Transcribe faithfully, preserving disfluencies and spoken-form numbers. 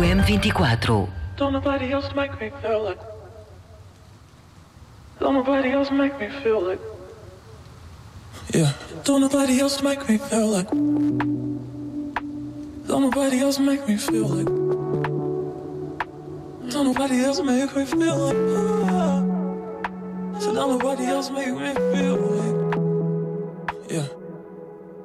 Rádio M vinte e quatro. Don't nobody else make me feel like. Don't nobody else make me feel like. Yeah. Don't nobody else make me feel like. Don't nobody else make me feel like. Don't nobody else make me feel like. Ah. So don't nobody else make me feel like. Yeah.